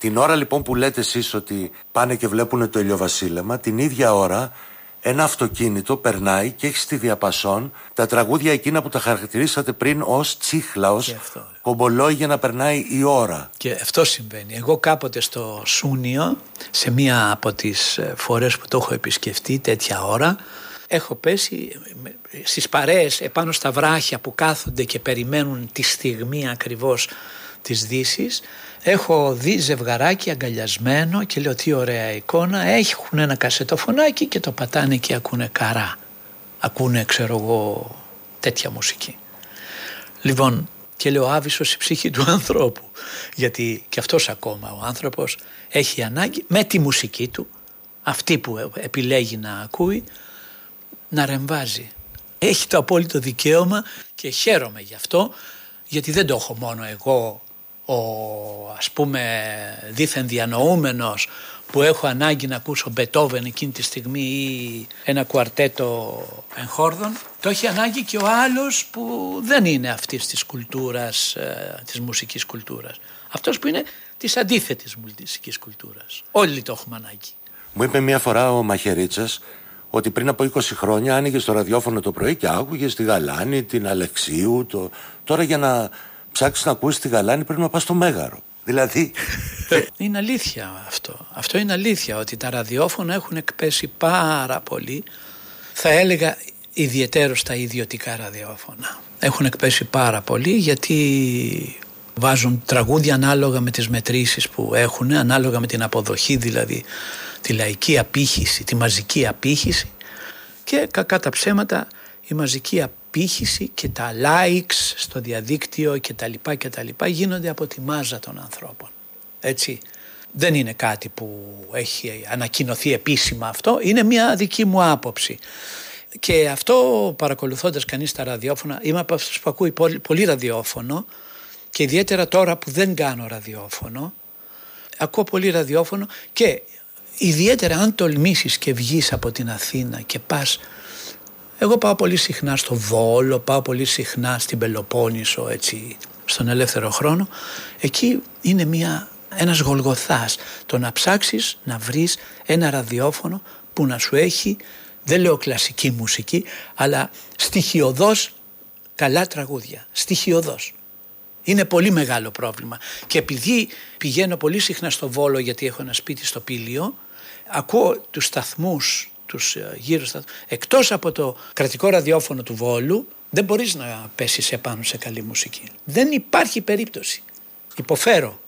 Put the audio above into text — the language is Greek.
Την ώρα λοιπόν που λέτε εσείς ότι πάνε και βλέπουν το ηλιοβασίλεμα, την ίδια ώρα ένα αυτοκίνητο περνάει και έχει στη διαπασόν τα τραγούδια εκείνα που τα χαρακτηρίσατε πριν ως τσίχλα, ως κομπολόι για να περνάει η ώρα. Και αυτό συμβαίνει. Εγώ κάποτε στο Σούνιο, σε μία από τις φορές που το έχω επισκεφτεί τέτοια ώρα, έχω πέσει στις παρέες επάνω στα βράχια που κάθονται και περιμένουν τη στιγμή ακριβώς της δύσης. Έχω δει ζευγαράκι αγκαλιασμένο και λέω τι ωραία εικόνα. Έχουν ένα κασετοφωνάκι και το πατάνε και ακούνε καρά. Ακούνε, ξέρω εγώ, τέτοια μουσική. Λοιπόν, και λέω άβυσσος η ψυχή του ανθρώπου. Γιατί και αυτός ακόμα ο άνθρωπος έχει ανάγκη με τη μουσική του, αυτή που επιλέγει να ακούει, να ρεμβάζει. Έχει το απόλυτο δικαίωμα και χαίρομαι γι' αυτό, γιατί δεν το έχω μόνο εγώ, ο ας πούμε δήθεν διανοούμενος που έχω ανάγκη να ακούσω Μπετόβεν εκείνη τη στιγμή ή ένα κουαρτέτο εγχόρδων. Το έχει ανάγκη και ο άλλος που δεν είναι αυτής της κουλτούρας, της μουσικής κουλτούρας. Αυτός που είναι της αντίθετης μουσικής κουλτούρας. Όλοι το έχουμε ανάγκη. Μου είπε μια φορά ο Μαχαιρίτσας ότι πριν από 20 χρόνια άνοιγε στο ραδιόφωνο το πρωί και άκουγε τη Γαλάνη, την Αλεξίου. Τώρα για να ψάξεις να ακούσεις τη Γαλάνη πρέπει να πας στο Μέγαρο. Δηλαδή... Είναι αλήθεια αυτό. Αυτό είναι αλήθεια, ότι τα ραδιόφωνα έχουν εκπέσει πάρα πολύ. Θα έλεγα ιδιαιτέρως τα ιδιωτικά ραδιόφωνα. Έχουν εκπέσει πάρα πολύ γιατί βάζουν τραγούδια ανάλογα με τις μετρήσεις που έχουν, ανάλογα με την αποδοχή, δηλαδή τη λαϊκή απήχηση, τη μαζική απήχηση, και κακά τα ψέματα η μαζική απήχηση και τα likes στο διαδίκτυο και τα λοιπά γίνονται από τη μάζα των ανθρώπων. Έτσι. Δεν είναι κάτι που έχει ανακοινωθεί επίσημα αυτό, είναι μια δική μου άποψη. Και αυτό, παρακολουθώντας κανείς τα ραδιόφωνα, είμαι από αυτούς που ακούει πολύ ραδιόφωνο και ιδιαίτερα τώρα που δεν κάνω ραδιόφωνο, ακούω πολύ ραδιόφωνο και ιδιαίτερα αν τολμήσεις και βγεις από την Αθήνα και πας. Εγώ πάω πολύ συχνά στο Βόλο, πάω πολύ συχνά στην Πελοπόννησο, έτσι, στον ελεύθερο χρόνο. Εκεί είναι ένας γολγοθάς το να ψάξεις να βρεις ένα ραδιόφωνο που να σου έχει, δεν λέω κλασική μουσική, αλλά στοιχειωδώς καλά τραγούδια. Στοιχειωδώς. Είναι πολύ μεγάλο πρόβλημα. Και επειδή πηγαίνω πολύ συχνά στο Βόλο, γιατί έχω ένα σπίτι στο Πήλιο, ακούω τους σταθμούς, τους γύρω σταθμούς. Εκτός από το κρατικό ραδιόφωνο του Βόλου, δεν μπορείς να πέσεις επάνω σε καλή μουσική. Δεν υπάρχει περίπτωση. Υποφέρω.